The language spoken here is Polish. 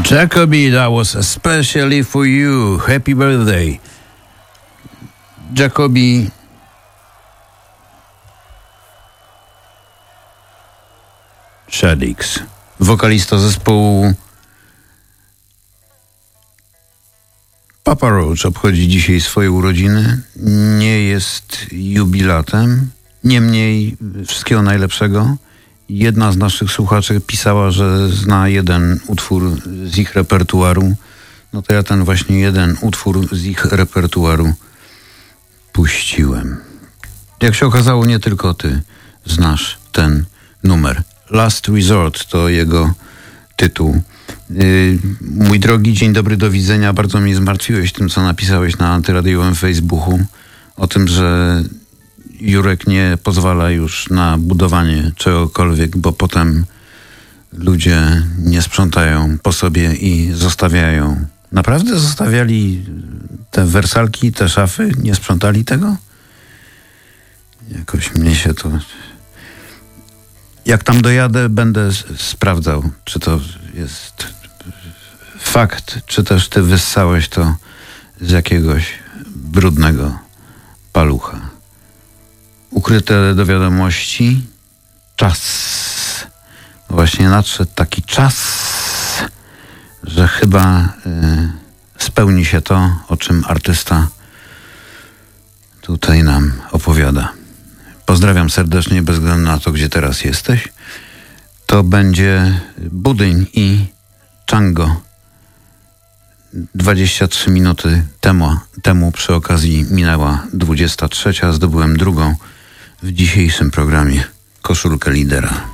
Jacobi, that was especially for you. Happy birthday. Jacobi Shadix, wokalista zespołu Papa Roach, obchodzi dzisiaj swoje urodziny. Nie jest jubilatem, niemniej wszystkiego najlepszego. Jedna z naszych słuchaczy pisała, że zna jeden utwór z ich repertuaru. No to ja ten właśnie jeden utwór z ich repertuaru puściłem. Jak się okazało, nie tylko ty znasz ten numer. Last Resort to jego tytuł. Mój drogi, dzień dobry, do widzenia. Bardzo mnie zmartwiłeś tym, co napisałeś na antyradiowym Facebooku o tym, że Jurek nie pozwala już na budowanie czegokolwiek, bo potem ludzie nie sprzątają po sobie i zostawiają. Naprawdę zostawiali te wersalki, te szafy? Nie sprzątali tego? Jakoś mnie się to... Jak tam dojadę, będę sprawdzał, czy to jest fakt, czy też ty wyssałeś to z jakiegoś brudnego palucha. Ukryte do wiadomości. Czas. Właśnie nadszedł taki czas, że chyba spełni się to, o czym artysta tutaj nam opowiada. Pozdrawiam serdecznie, bez względu na to, gdzie teraz jesteś. To będzie Budyń i Chango. 23 minuty temu przy okazji minęła 23. Zdobyłem drugą w dzisiejszym programie koszulkę lidera.